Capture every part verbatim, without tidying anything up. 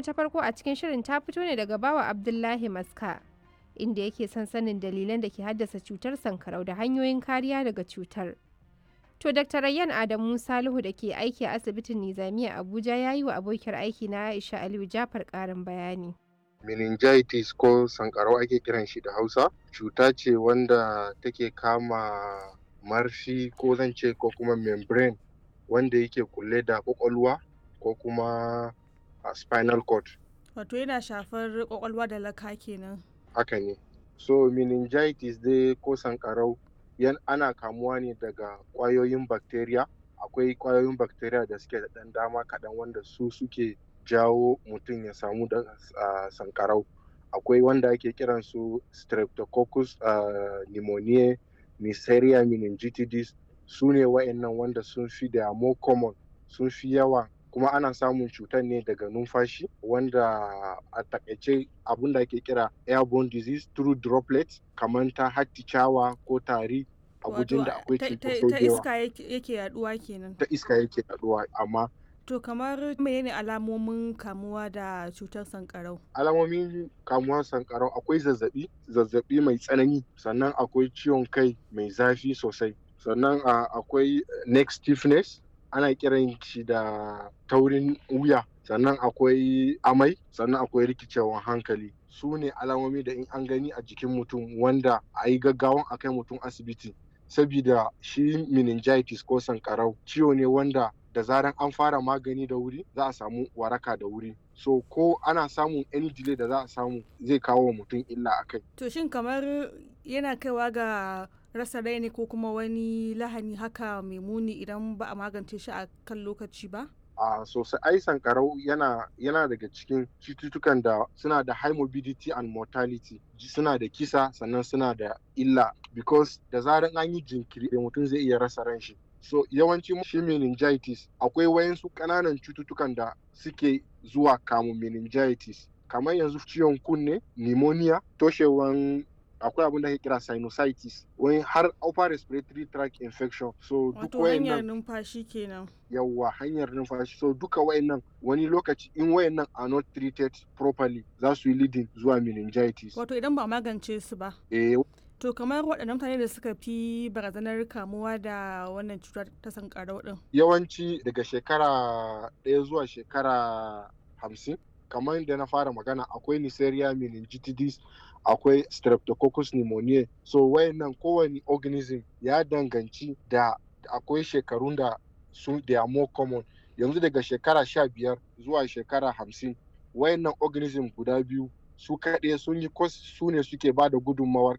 ta farko a cikin shirin ta fito ne daga bawa Abdullahi Maska, inda yake son sanin dalilan da ke haddasa cutar sankarau da hanyoyin kariya daga cutar. To Dakta Rayyan Adamu Salihu da ke aiki a asibitin Nizamiya Abuja ya yi wa abokiyar aiki na Aisha Aliyu Jafar ƙarin bayani. Meningitis ko sankarau ake kiran shi da Hausa, cuta ce wanda take kama marfi ko zan ce ko kuma membrane wanda yake kulle da kwakwalwa ko kuma a spinal cord. Wato yana shafar kwakwalwa da laka kenan. Haka ne. So meningitis dai ko sankarau yan ana kamuwa ne daga ƙwayoyin bacteria. Akwai ƙwayoyin bacteria da suke da ɗan dama kaɗan wanda su suke jawo mutum ya samu da uh, sankarau. Akwai wanda ake kiran su streptococcus uh, pneumoniae, Neisseria meningitidis, su ne wa'annan wanda sun fi da more common, sun fi yawa, kuma ana samun cutar ne daga numfashi, wanda a takaice abin da ake kira airborne disease through droplets, kamar ta hatticawa ko tari a gujin da akwai cunkoso da yawa. Ta iska yake yaduwa kenan. Ta iska yake yaduwa amma To kamar menene alamomin kamuwa da cutar sankarau? Alamomin kamuwar sankarau akwai zazzabi, zazzabi mai tsanani, sannan akwai ciwon kai mai zafi sosai, sannan akwai neck stiffness, ana kiran shi da taurin wuya, sannan akwai amai, sannan akwai rikicewan hankali. Su ne alamomi da in an gani a jikin mutum wanda a yi gaggawan a kai mutum asibiti, sabida shi meningitis ko sankarau ciwo ne wanda da zaran an fara magani da wuri za a samu waraka da wuri. So ko ana samun any delay da za a samu zai kawo wa mutum illa a kai. To shin kamar yana kaiwa ga rasa rai ne ko kuma wani lahani haka mai muni idan ba a magance shi a kan lokaci ba? A sosai, ai sankarau yana yana daga cikin cututtukan da suna da high morbidity and mortality, suna da kisa sannan suna da illa, because da zaran an yi jinkiri da mutum zai iya rasa ran shi. So yawanci shi meningitis akwai wayansu ƙananan cututtukan da suke zuwa kamun meningitis, kamar yanzu ciwon kunne, pneumonia, toshewan, akwai abin da ake kira sinusitis, wani har upper respiratory tract infection. So duk wayannan hanyar numfashi kenan. Yawwa, hanyar numfashi. So duka wayannan wani lokaci in wayannan are not treated properly za su yi leading zuwa meningitis. Wato idan ba magance su ba. Eh. To kamar waɗannan mutane da suka fi barazanar kamuwa da wannan cutar ta sankarau ɗin? Yawanci daga shekara ɗaya zuwa shekara hamsin, kamar da na fara magana, akwai Neisseria meningitidis, akwai streptococcus pneumoniae. So wayannan kowane organism ya danganci da akwai shekarun da su they are more common. Yanzu daga shekara sha biyar zuwa shekara hamsin, wayannan organism guda biyu su kaɗai sun yi su ne suke ba da gudunmawar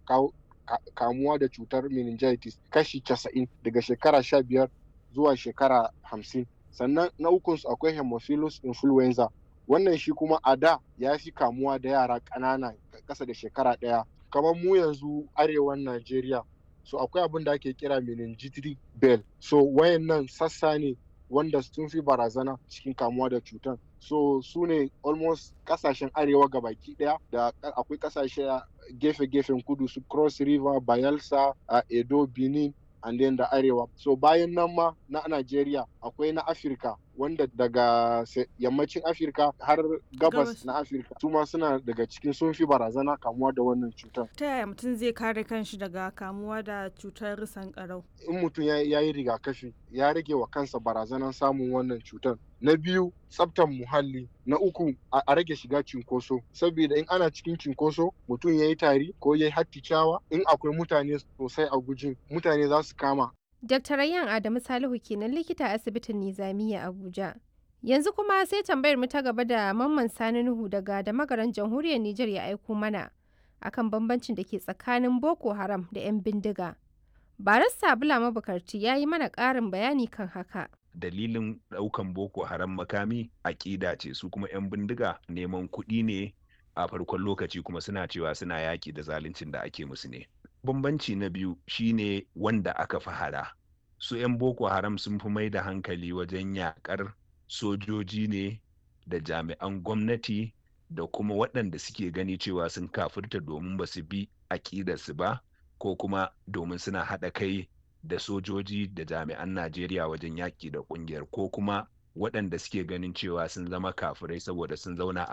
kamuwa da cutar meningitis kashi casa'in daga shekara sha biyar zuwa shekara hamsin. Sannan na ukunsu akwai Haemophilus influenza, wannan shi kuma a da ya fi kamuwa da yara ƙanana ƙasa da shekara ɗaya. Kamar mu yanzu arewan Najeriya, so akwai abin da ake kira meningitis bell. So wayannan sassa ne wanda sun fi barazana cikin kamuwa da cutar. So su ne almost kasashen arewa gabaki daya, da akwai kasashe gefe-gefen kudu su Cross River, Bayelsa, uh, Edo, Benin, and then da arewa. So bayan nan ma na Najeriya akwai na Afirka, wanda daga yammacin Afirka har gabas na Afirka su ma suna daga cikin sun fi barazana kamuwa da wannan cutar. Ta yaya mutum zai kare kanshi daga kamuwa da cutar sankarau? In mutum ya yi rigakafi ya rage wa kansa barazanar samun wannan cutar. Na biyu, tsaftar muhalli. Na uku, a rage shiga cinkoso, saboda in ana cikin cinkoso mutum ya yi tari ko ya yi hatticawa, in akwai mutane sosai a gujin, mutane za su kama. Dakta Rayyan Adamu Salihu kenan, likita a asibitin Nizamiya Abuja. Yanzu kuma sai tambayar mu ta gaba da Mamman Sani Nuhu daga da magaran jamhuriyar Nijar ya aiko mana akan bambancin da ke tsakanin Boko Haram da 'yan bindiga. Barista Bula Mabukarti ya yi mana ƙarin bayani kan haka. Dalilin ɗaukan Boko Haram makami aƙida ce, su kuma 'yan bindiga neman kuɗi ne a farkon lokaci, kuma suna cewa suna yaƙi da zaluncin da ake musu ne. Bambanci na biyu shine wanda aka fi hara. Su 'yan Boko Haram sun fi mai da hankali wajen yaƙar sojoji ne da jami'an gwamnati da kuma waɗanda suke gani cewa sun kafirta domin ba su bi aƙidarsu ba, ko kuma domin suna haɗa kai da sojoji da jami'an Najeriya wajen yaƙi da ƙungiyar, ko kuma waɗanda suke ganin cewa sun zama kafirai saboda sun zauna